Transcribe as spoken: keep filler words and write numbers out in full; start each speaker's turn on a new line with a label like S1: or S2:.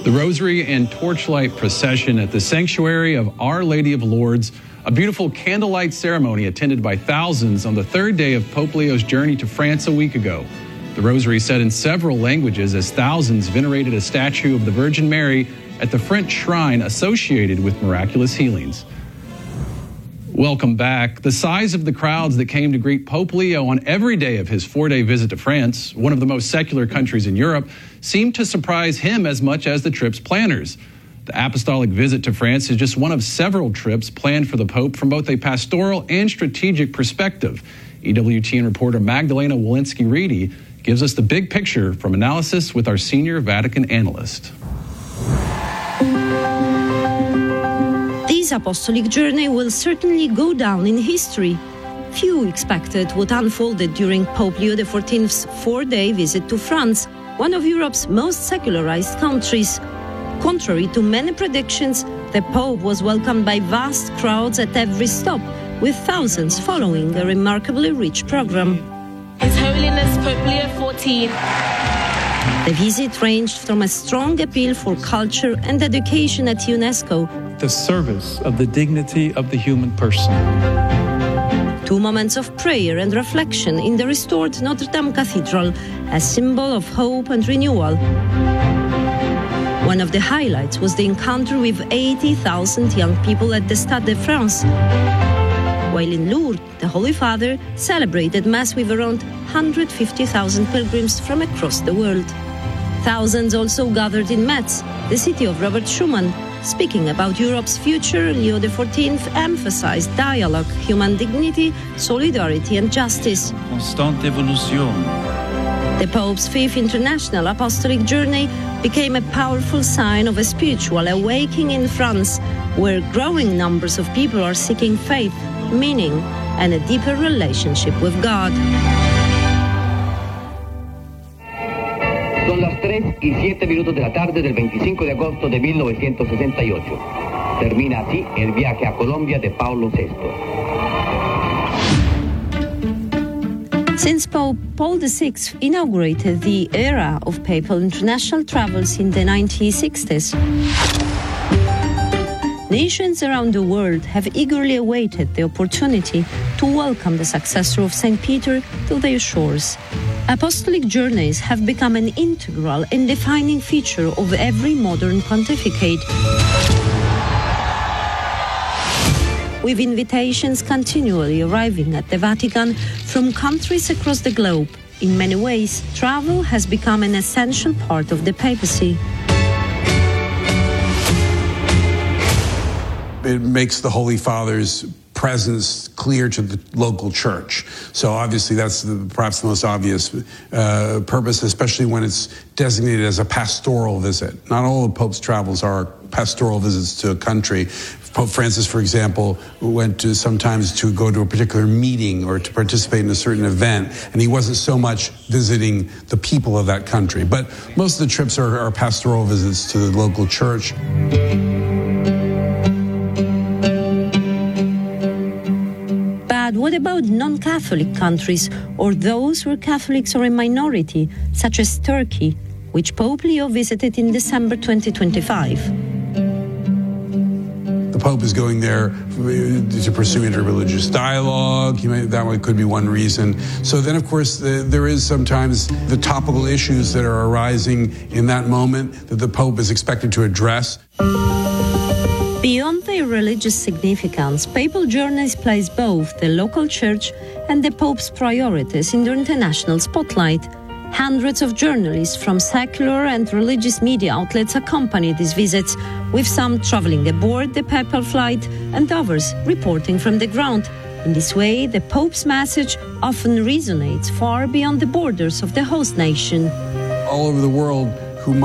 S1: The Rosary and Torchlight procession at the Sanctuary of Our Lady of Lourdes, a beautiful candlelight ceremony attended by thousands on the third day of Pope Leo's journey to France a week ago. The Rosary said in several languages as thousands venerated a statue of the Virgin Mary at the French shrine associated with miraculous healings. Welcome back. The size of the crowds that came to greet Pope Leo on every day of his four-day visit to France, one of the most secular countries in Europe, seemed to surprise him as much as the trip's planners. The apostolic visit to France is just one of several trips planned for the Pope from both a pastoral and strategic perspective. E W T N reporter Magdalena Walensky-Reedy gives us the big picture from Analysis with our senior Vatican analyst.
S2: This apostolic journey will certainly go down in history. Few expected what unfolded during Pope Leo the fourteenth's four-day visit to France, one of Europe's most secularized countries. Contrary to many predictions, the Pope was welcomed by vast crowds at every stop, with thousands following a remarkably rich program.
S3: His Holiness Pope Leo the fourteenth.
S2: The visit ranged from a strong appeal for culture and education at UNESCO,
S4: the service of the dignity of the human person,
S2: two moments of prayer and reflection in the restored Notre Dame Cathedral, a symbol of hope and renewal. One of the highlights was the encounter with eighty thousand young people at the Stade de France, while in Lourdes, the Holy Father celebrated Mass with around one hundred fifty thousand pilgrims from across the world. Thousands also gathered in Metz, the city of Robert Schuman. Speaking about Europe's future, Leo the fourteenth emphasized dialogue, human dignity, solidarity and justice.
S4: Constante evolution.
S2: The Pope's fifth international apostolic journey became a powerful sign of a spiritual awakening in France, where growing numbers of people are seeking faith, meaning, and a deeper relationship with God.
S5: Son las tres y siete minutos de la tarde del veinticinco de agosto de mil novecientos sesenta y ocho. Termina así el viaje a Colombia de Paulo sexto.
S2: Since Pope Paul the sixth inaugurated the era of papal international travels in the nineteen sixties, nations around the world have eagerly awaited the opportunity to welcome the successor of Saint Peter to their shores. Apostolic journeys have become an integral and defining feature of every modern pontificate, with invitations continually arriving at the Vatican from countries across the globe. In many ways, travel has become an essential part of the papacy.
S6: It makes the Holy Father's presence clear to the local church. So obviously that's the, perhaps the most obvious uh, purpose, especially when it's designated as a pastoral visit. Not all of Pope's travels are pastoral visits to a country. Pope Francis, for example, went to sometimes to go to a particular meeting or to participate in a certain event, and he wasn't so much visiting the people of that country. But most of the trips are, are pastoral visits to the local church.
S2: What about non-Catholic countries or those where Catholics are a minority, such as Turkey, which Pope Leo visited in December twenty twenty-five?
S6: The Pope is going there to pursue interreligious dialogue. May, that could be one reason. So then, of course, the, there is sometimes the topical issues that are arising in that moment that the Pope is expected to address.
S2: Beyond their religious significance, papal journeys place both the local church and the Pope's priorities in the international spotlight. Hundreds of journalists from secular and religious media outlets accompany these visits, with some traveling aboard the papal flight and others reporting from the ground. In this way, the Pope's message often resonates far beyond the borders of the host nation.
S6: All over the world,